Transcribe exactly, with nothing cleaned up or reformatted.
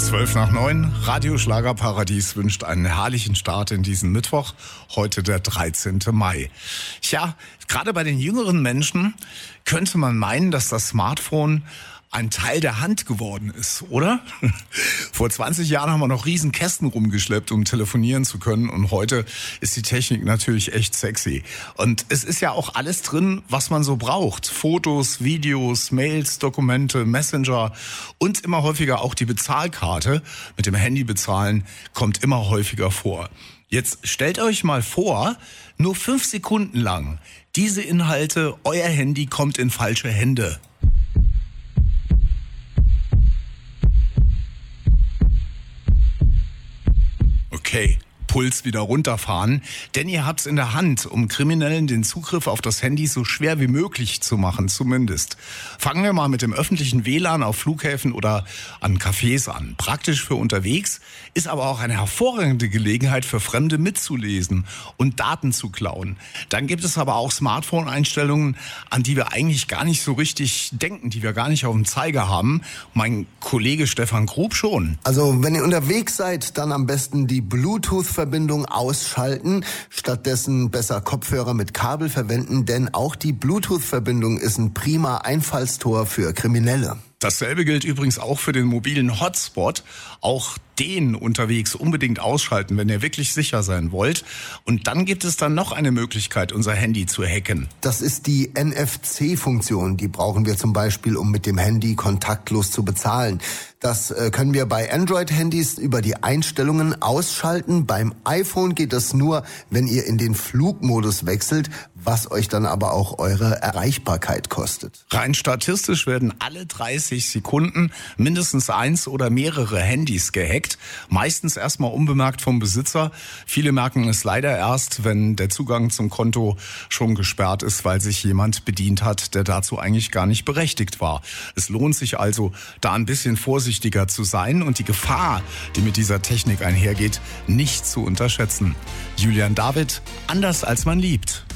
Zwölf nach neun, Radio Schlagerparadies wünscht einen herrlichen Start in diesen Mittwoch, heute der dreizehnten Mai. Tja, gerade bei den jüngeren Menschen könnte man meinen, dass das Smartphone ein Teil der Hand geworden ist, oder? Vor zwanzig Jahren haben wir noch riesen Kästen rumgeschleppt, um telefonieren zu können, und heute ist die Technik natürlich echt sexy. Und es ist ja auch alles drin, was man so braucht. Fotos, Videos, Mails, Dokumente, Messenger und immer häufiger auch die Bezahlkarte. Mit dem Handy bezahlen kommt immer häufiger vor. Jetzt stellt euch mal vor, nur fünf Sekunden lang, diese Inhalte, euer Handy kommt in falsche Hände. Okay, Puls wieder runterfahren, denn ihr habt's in der Hand, um Kriminellen den Zugriff auf das Handy so schwer wie möglich zu machen, zumindest. Fangen wir mal mit dem öffentlichen W L A N auf Flughäfen oder an Cafés an. Praktisch für unterwegs, ist aber auch eine hervorragende Gelegenheit für Fremde mitzulesen und Daten zu klauen. Dann gibt es aber auch Smartphone-Einstellungen, an die wir eigentlich gar nicht so richtig denken, die wir gar nicht auf dem Zeiger haben. Mein Kollege Stefan Grub schon. Also wenn ihr unterwegs seid, dann am besten die Bluetooth-Verbindung ausschalten, stattdessen besser Kopfhörer mit Kabel verwenden, denn auch die Bluetooth-Verbindung ist ein prima Einfallstor für Kriminelle. Dasselbe gilt übrigens auch für den mobilen Hotspot. Auch den unterwegs unbedingt ausschalten, wenn ihr wirklich sicher sein wollt. Und dann gibt es dann noch eine Möglichkeit, unser Handy zu hacken. Das ist die N F C-Funktion. Die brauchen wir zum Beispiel, um mit dem Handy kontaktlos zu bezahlen. Das äh, können wir bei Android-Handys über die Einstellungen ausschalten. Beim iPhone geht das nur, wenn ihr in den Flugmodus wechselt, was euch dann aber auch eure Erreichbarkeit kostet. Rein statistisch werden alle dreißig Sekunden mindestens eins oder mehrere Handys gehackt. Meistens erstmal unbemerkt vom Besitzer. Viele merken es leider erst, wenn der Zugang zum Konto schon gesperrt ist, weil sich jemand bedient hat, der dazu eigentlich gar nicht berechtigt war. Es lohnt sich also, da ein bisschen vorsichtiger zu sein und die Gefahr, die mit dieser Technik einhergeht, nicht zu unterschätzen. Julian David, anders als man liebt.